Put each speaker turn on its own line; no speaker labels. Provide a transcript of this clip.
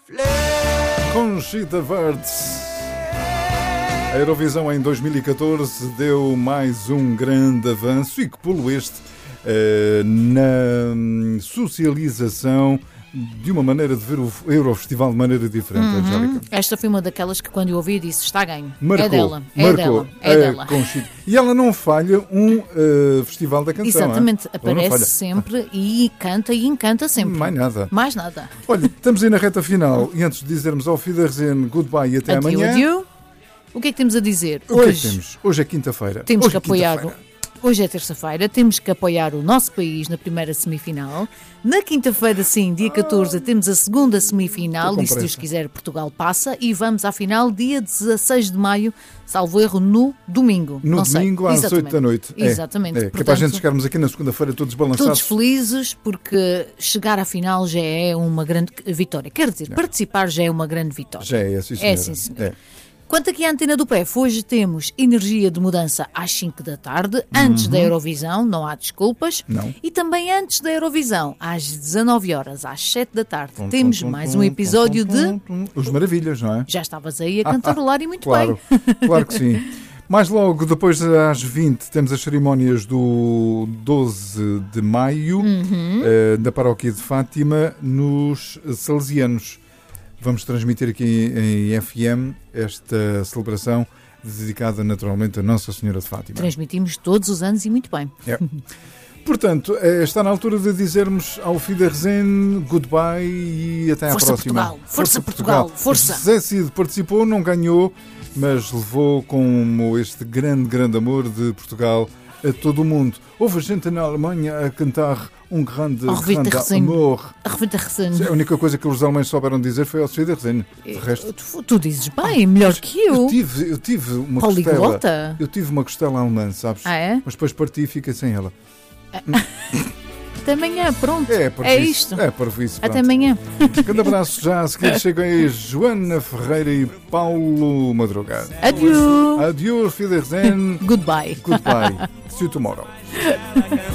Conchita Wurst. A Eurovisão em 2014 deu mais um grande avanço e que pulo este na socialização de uma maneira de ver o Eurofestival de maneira diferente, Angélica.
Esta foi uma daquelas que quando eu ouvi disse, está ganho.
Marcou,
É dela.
Conchita. E ela não falha um festival da canção.
Exatamente, aparece sempre e canta e encanta sempre.
Mais nada.
Olha,
estamos aí na reta final e antes de dizermos ao Wiedersehen, goodbye e até amanhã.
Adieu. O que é que temos a dizer?
O que é que temos? Hoje é quinta-feira.
Temos que apoiar. Hoje é terça-feira, temos que apoiar o nosso país na primeira semifinal. Na quinta-feira, sim, dia 14, temos a segunda semifinal e, se Deus quiser, Portugal passa. E vamos à final dia 16 de maio, salvo erro, no domingo.
No domingo às 8 da noite.
Exatamente.
Portanto, que é para a gente chegarmos aqui na segunda-feira todos balançados.
Todos felizes, porque chegar à final já é uma grande vitória. Quer dizer, participar já é uma grande vitória.
Já é, sim, senhora.
Sim, senhora. Quanto aqui à Antena do PEF, hoje temos energia de mudança às 5 da tarde, antes da Eurovisão, não há desculpas.
Não.
E também antes da Eurovisão, às 19 horas, às 7 da tarde, temos mais um episódio de...
Os Maravilhas, não é?
Já estavas aí a cantarolar e muito
claro,
bem.
Claro que sim. Mais logo, depois às 20, temos as cerimónias do 12 de maio, da Paróquia de Fátima, nos Salesianos. Vamos transmitir aqui em FM esta celebração dedicada naturalmente a Nossa Senhora de Fátima.
Transmitimos todos os anos e muito bem.
Portanto, está na altura de dizermos ao Wiedersehen, goodbye e até à próxima.
Portugal. Força Portugal! Força!
José Cid participou, não ganhou, mas levou como este grande amor de Portugal a todo o mundo. Houve gente na Alemanha a cantar um grande amor. A única coisa que os alemães souberam dizer foi ao Wiedersehen. De resto,
tu dizes bem, melhor que eu.
Eu tive uma
poliglota.
Costela. Eu tive uma costela alemã, sabes?
Ah, é?
Mas depois parti e fiquei sem ela.
Até amanhã, pronto. É isto.
É para isso.
Até amanhã.
Grande abraço já. A seguir chegam aí Joana Ferreira e Paulo Madruga.
Adieu.
Adieu, Wiedersehen.
Goodbye.
Goodbye. See you tomorrow.